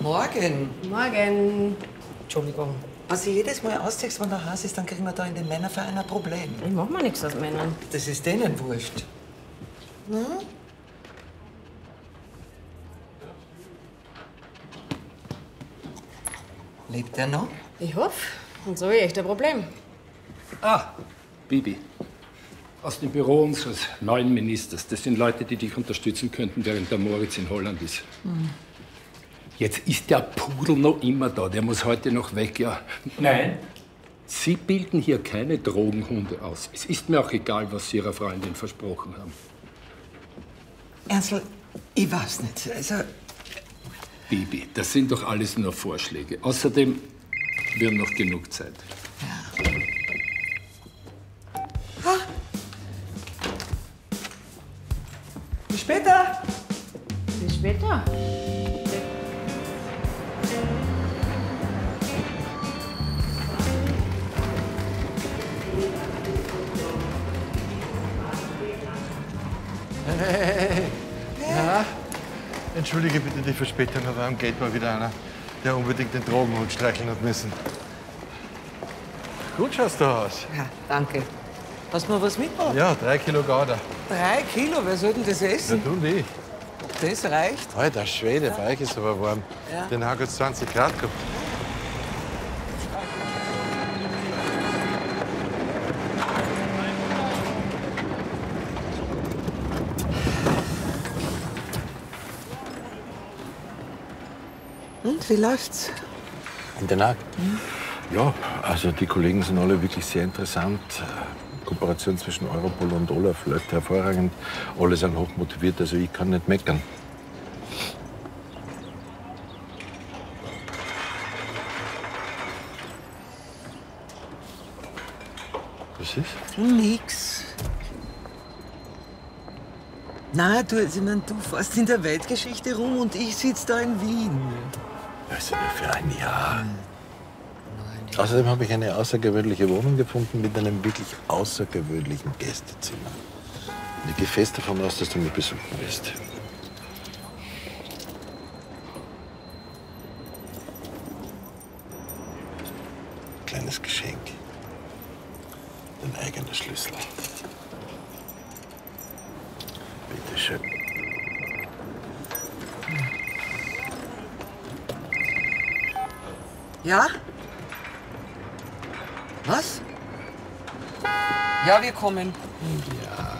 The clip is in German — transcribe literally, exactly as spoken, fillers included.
Morgen. Morgen. Entschuldigung. Was ich jedes Mal ausziehst, wenn der Hass ist, dann kriegen wir da in den Männerverein ein Problem. Ich mach mir nichts aus Männern. Das ist denen wurscht. Hm? Lebt er noch? Ich hoffe. Und so habe ich echt ein Problem. Ah, Bibi. Aus dem Büro unseres neuen Ministers. Das sind Leute, die dich unterstützen könnten, während der Moritz in Holland ist. Hm. Jetzt ist der Pudel noch immer da. Der muss heute noch weg, ja. Nein. Sie bilden hier keine Drogenhunde aus. Es ist mir auch egal, was Sie Ihrer Freundin versprochen haben. Ernstl, ich weiß nicht. Also. Bibi, das sind doch alles nur Vorschläge. Außerdem, wir haben noch genug Zeit. Ja. Ha. Bis später. Bis später. Hey, ja. Entschuldige bitte die Verspätung, aber am Gate war wieder einer, der unbedingt den Drogenhund streicheln hat müssen. Gut schaust du aus. Ja, danke. Hast du mir was mitgebracht? Ja, drei Kilo Gouda. Drei Kilo? Wer soll denn das Ja, essen? du und ich. Das reicht. Alter Schwede, bei euch ist aber warm. Ja. Den Tag hat es zwanzig Grad gehabt. Und, wie läuft's? In Den Haag? Mhm. Ja, also die Kollegen sind alle wirklich sehr interessant. Kooperation zwischen Europol und Olaf läuft hervorragend. Alle sind hochmotiviert, also ich kann nicht meckern. Was ist? Nix. Na, du, ich mein, du fährst in der Weltgeschichte rum und ich sitze da in Wien. Also nur für ein Jahr. Außerdem habe ich eine außergewöhnliche Wohnung gefunden mit einem wirklich außergewöhnlichen Gästezimmer. Und ich gehe fest davon aus, dass du mich besuchen wirst. Kleines Geschenk. Dein eigener Schlüssel. Bitte schön. Ja? Was? Ja, wir kommen. Ja.